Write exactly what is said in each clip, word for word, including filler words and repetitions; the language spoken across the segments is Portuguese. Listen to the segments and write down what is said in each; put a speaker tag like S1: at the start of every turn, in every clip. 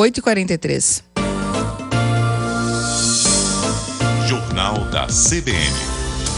S1: oito e quarenta e três.
S2: Jornal da C B N.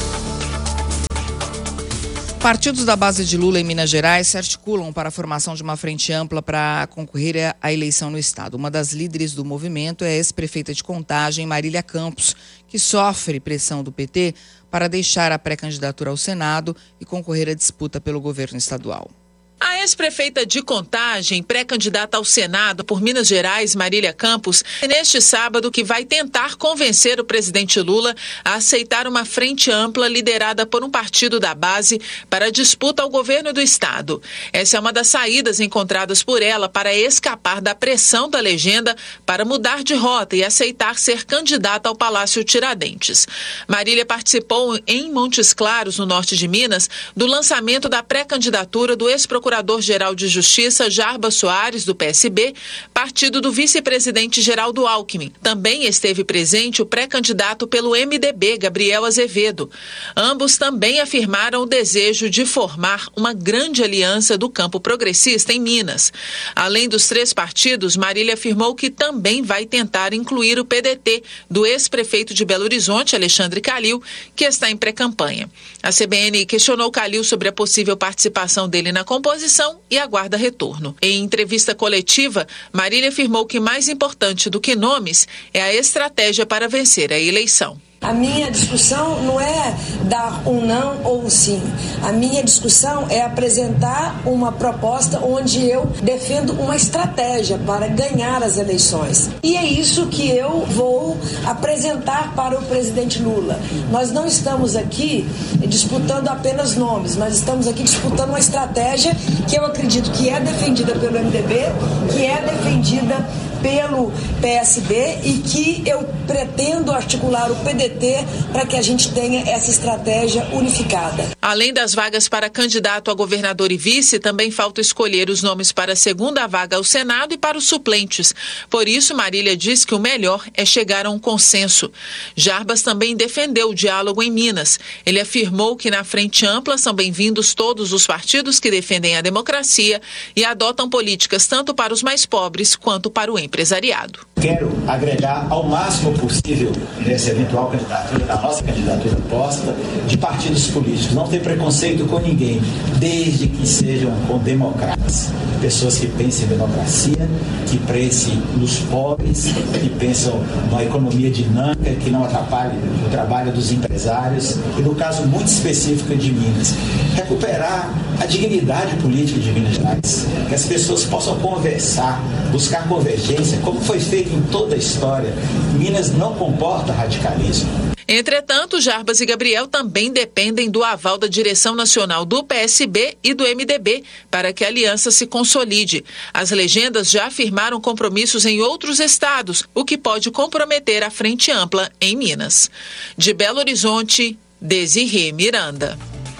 S1: Partidos da base de Lula em Minas Gerais se articulam para a formação de uma frente ampla para concorrer à eleição no estado. Uma das líderes do movimento é a ex-prefeita de Contagem, Marília Campos, que sofre pressão do P T para deixar a pré-candidatura ao Senado e concorrer à disputa pelo governo estadual.
S3: A ex-prefeita de Contagem, pré-candidata ao Senado por Minas Gerais, Marília Campos, é neste sábado que vai tentar convencer o presidente Lula a aceitar uma frente ampla liderada por um partido da base para a disputa ao governo do estado. Essa é uma das saídas encontradas por ela para escapar da pressão da legenda para mudar de rota e aceitar ser candidata ao Palácio Tiradentes. Marília participou em Montes Claros, no norte de Minas, do lançamento da pré-candidatura do ex-procurador Procurador-Geral de Justiça Jarbas Soares, do P S B, partido do vice-presidente Geraldo Alckmin. Também esteve presente o pré-candidato pelo M D B, Gabriel Azevedo. Ambos também afirmaram o desejo de formar uma grande aliança do campo progressista em Minas. Além dos três partidos, Marília afirmou que também vai tentar incluir o P D T, do ex-prefeito de Belo Horizonte, Alexandre Calil, que está em pré-campanha. A C B N questionou Calil sobre a possível participação dele na composição e aguarda retorno. Em entrevista coletiva, Marília afirmou que mais importante do que nomes é a estratégia para vencer a eleição.
S4: A minha discussão não é dar um não ou um sim. A minha discussão é apresentar uma proposta onde eu defendo uma estratégia para ganhar as eleições. E é isso que eu vou apresentar para o presidente Lula. Nós não estamos aqui disputando apenas nomes, mas estamos aqui disputando uma estratégia que eu acredito que é defendida pelo M D B, que é defendida pelo P S B e que eu pretendo articular o P D T para que a gente tenha essa estratégia unificada.
S3: Além das vagas para candidato a governador e vice, também falta escolher os nomes para a segunda vaga ao Senado e para os suplentes. Por isso, Marília diz que o melhor é chegar a um consenso. Jarbas também defendeu o diálogo em Minas. Ele afirmou que na frente ampla são bem-vindos todos os partidos que defendem a democracia e adotam políticas tanto para os mais pobres quanto para o empresariado.
S5: Quero agregar ao máximo possível nessa eventual candidatura, da nossa candidatura posta, de partidos políticos. Não ter preconceito com ninguém, desde que sejam com democratas. Pessoas que pensem em democracia, que pensem nos pobres, que pensam numa economia dinâmica, que não atrapalhe o trabalho dos empresários. E no caso muito específico de Minas, recuperar a dignidade política de Minas Gerais. Que as pessoas possam conversar, buscar convergência, como foi feito em toda a história. Minas não comporta radicalismo.
S3: Entretanto, Jarbas e Gabriel também dependem do aval da direção nacional do P S B e do M D B para que a aliança se consolide. As legendas já afirmaram compromissos em outros estados, o que pode comprometer a frente ampla em Minas. De Belo Horizonte, Desirê Miranda.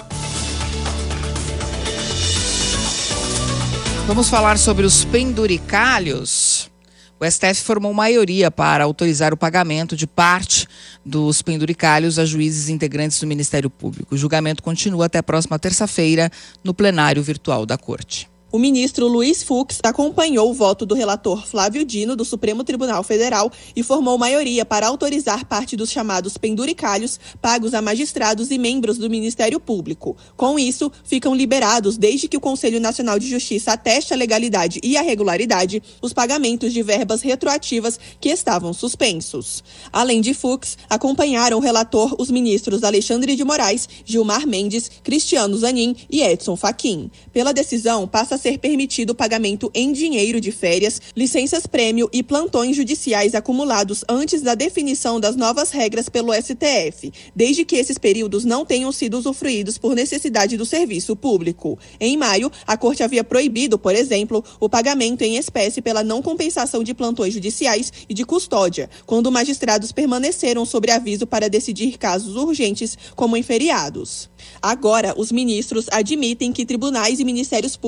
S1: Vamos falar sobre os penduricalhos. O S T F formou maioria para autorizar o pagamento de parte dos penduricalhos a juízes integrantes do Ministério Público. O julgamento continua até a próxima terça-feira no plenário virtual da Corte.
S6: O ministro Luiz Fux acompanhou o voto do relator Flávio Dino, do Supremo Tribunal Federal, e formou maioria para autorizar parte dos chamados penduricalhos pagos a magistrados e membros do Ministério Público. Com isso, ficam liberados, desde que o Conselho Nacional de Justiça ateste a legalidade e a regularidade, os pagamentos de verbas retroativas que estavam suspensos. Além de Fux, acompanharam o relator os ministros Alexandre de Moraes, Gilmar Mendes, Cristiano Zanin e Edson Fachin. Pela decisão, passa a ser permitido o pagamento em dinheiro de férias, licenças-prêmio e plantões judiciais acumulados antes da definição das novas regras pelo S T F, desde que esses períodos não tenham sido usufruídos por necessidade do serviço público. Em maio, a Corte havia proibido, por exemplo, o pagamento em espécie pela não compensação de plantões judiciais e de custódia, quando magistrados permaneceram sob aviso para decidir casos urgentes, como em feriados. Agora, os ministros admitem que tribunais e ministérios públicos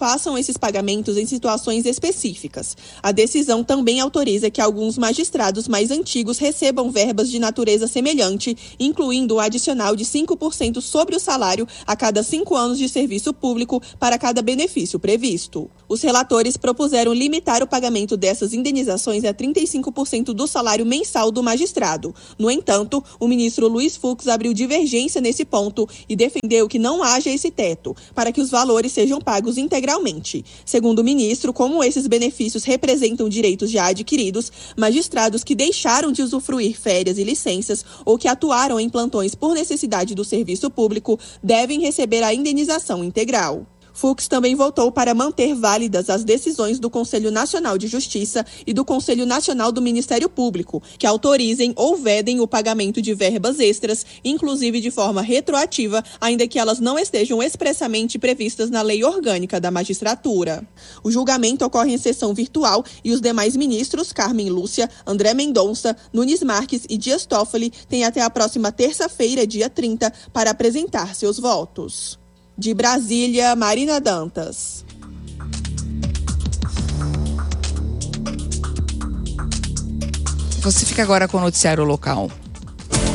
S6: façam esses pagamentos em situações específicas. A decisão também autoriza que alguns magistrados mais antigos recebam verbas de natureza semelhante, incluindo um adicional de cinco por cento sobre o salário a cada cinco anos de serviço público para cada benefício previsto. Os relatores propuseram limitar o pagamento dessas indenizações a trinta e cinco por cento do salário mensal do magistrado. No entanto, o ministro Luiz Fux abriu divergência nesse ponto e defendeu que não haja esse teto, para que os valores sejam pagos integralmente. Segundo o ministro, como esses benefícios representam direitos já adquiridos, magistrados que deixaram de usufruir férias e licenças ou que atuaram em plantões por necessidade do serviço público devem receber a indenização integral. Fux também votou para manter válidas as decisões do Conselho Nacional de Justiça e do Conselho Nacional do Ministério Público, que autorizem ou vedem o pagamento de verbas extras, inclusive de forma retroativa, ainda que elas não estejam expressamente previstas na Lei Orgânica da Magistratura. O julgamento ocorre em sessão virtual e os demais ministros, Carmen Lúcia, André Mendonça, Nunes Marques e Dias Toffoli, têm até a próxima terça-feira, dia trinta, para apresentar seus votos. De Brasília, Marina Dantas.
S1: Você fica agora com o noticiário local.